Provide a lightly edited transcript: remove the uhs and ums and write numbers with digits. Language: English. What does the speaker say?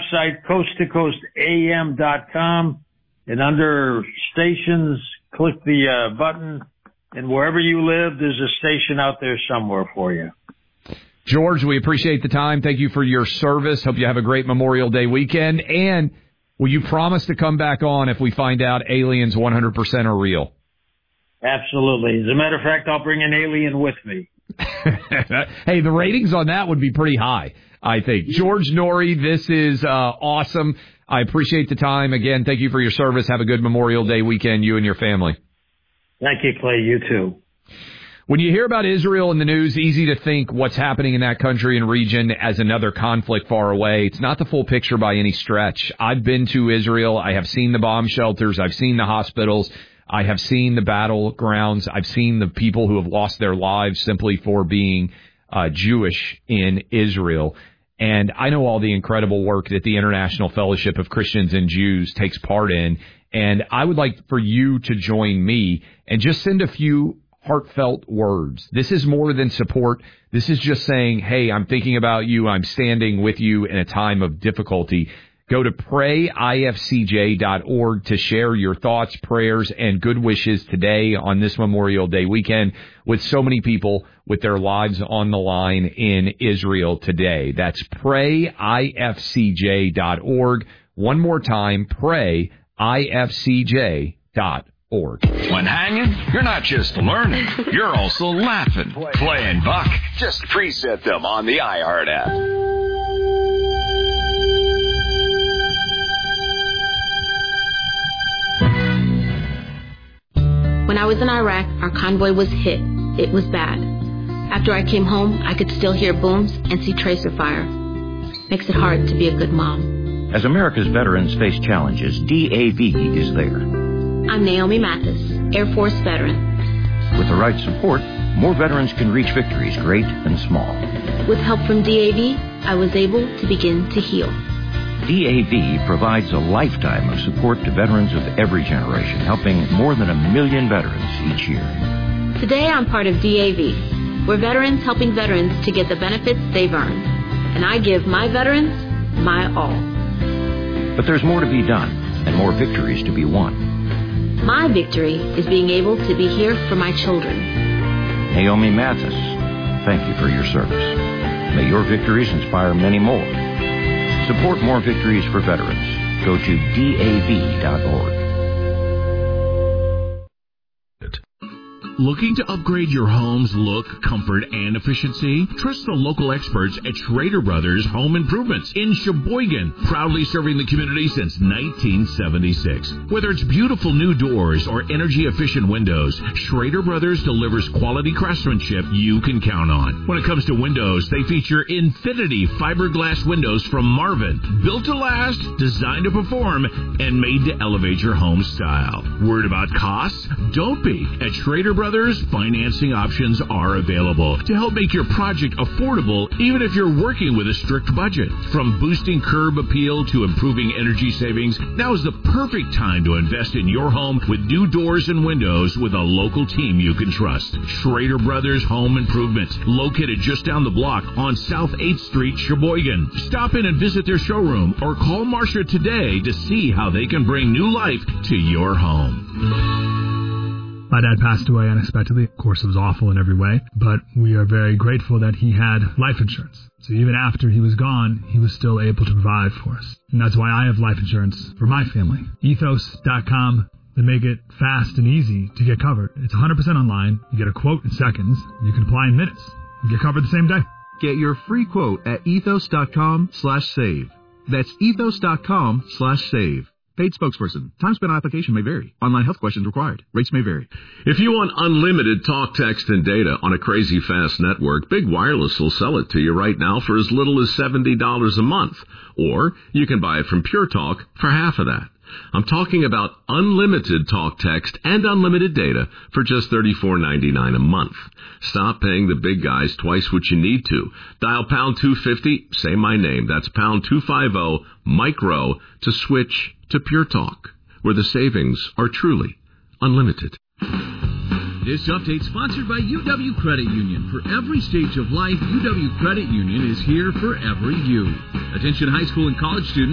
website, coasttocoastam.com, and under stations, click the button, and wherever you live, there's a station out there somewhere for you. George, we appreciate the time. Thank you for your service. Hope you have a great Memorial Day weekend. And will you promise to come back on if we find out aliens 100% are real? Absolutely. As a matter of fact, I'll bring an alien with me. Hey, the ratings on that would be pretty high, I think. George Noory, this is awesome. I appreciate the time. Again, thank you for your service. Have a good Memorial Day weekend, you and your family. Thank you, Clay. You too. When you hear about Israel in the news, easy to think what's happening in that country and region as another conflict far away. It's not the full picture by any stretch. I've been to Israel. I have seen the bomb shelters. I've seen the hospitals. I have seen the battlegrounds. I've seen the people who have lost their lives simply for being Jewish in Israel. And I know all the incredible work that the International Fellowship of Christians and Jews takes part in. And I would like for you to join me and just send a few heartfelt words. This is more than support. This is just saying, hey, I'm thinking about you. I'm standing with you in a time of difficulty. Go to prayifcj.org to share your thoughts, prayers, and good wishes today on this Memorial Day weekend with so many people with their lives on the line in Israel today. That's prayifcj.org. One more time, prayifcj.org. When hanging, you're not just learning, you're also laughing. Clay and Buck, just preset them on the iHeart app. When I was in Iraq, our convoy was hit. It was bad. After I came home, I could still hear booms and see tracer fire. Makes it hard to be a good mom. As America's veterans face challenges, DAV is there. I'm Naomi Mathis, Air Force veteran. With the right support, more veterans can reach victories, great and small. With help from DAV, I was able to begin to heal. DAV provides a lifetime of support to veterans of every generation, helping more than 1 million veterans each year. Today, I'm part of DAV. We're veterans helping veterans to get the benefits they've earned. And I give my veterans my all. But there's more to be done and more victories to be won. My victory is being able to be here for my children. Naomi Mathis, thank you for your service. May your victories inspire many more. Support more victories for veterans. Go to DAV.org. Looking to upgrade your home's look, comfort, and efficiency? Trust the local experts at Schrader Brothers Home Improvements in Sheboygan, proudly serving the community since 1976. Whether it's beautiful new doors or energy-efficient windows, Schrader Brothers delivers quality craftsmanship you can count on. When it comes to windows, they feature Infinity fiberglass windows from Marvin, built to last, designed to perform, and made to elevate your home style. Worried about costs? Don't be. At Schrader Brothers, financing options are available to help make your project affordable even if you're working with a strict budget. From boosting curb appeal to improving energy savings, now is the perfect time to invest in your home with new doors and windows with a local team you can trust. Schrader Brothers Home Improvement, located just down the block on South 8th Street, Sheboygan. Stop in and visit their showroom or call Marcia today to see how they can bring new life to your home. My dad passed away unexpectedly. Of course, it was awful in every way, but we are very grateful that he had life insurance. So even after he was gone, he was still able to provide for us. And that's why I have life insurance for my family. Ethos.com. They make it fast and easy to get covered. It's 100% online. You get a quote in seconds. You can apply in minutes. You get covered the same day. Get your free quote at ethos.com/save. That's ethos.com/save. Paid spokesperson. Time spent on application may vary. Online health questions required. Rates may vary. If you want unlimited talk, text, and data on a crazy fast network, Big Wireless will sell it to you right now for as little as $70 a month. Or you can buy it from Pure Talk for half of that. I'm talking about unlimited talk, text, and unlimited data for just $34.99 a month. Stop paying the big guys twice what you need to. Dial pound 250, say my name. That's pound 250 micro to switch to Pure Talk, where the savings are truly unlimited. This update sponsored by UW Credit Union. For every stage of life, UW Credit Union is here for every you. Attention high school and college students.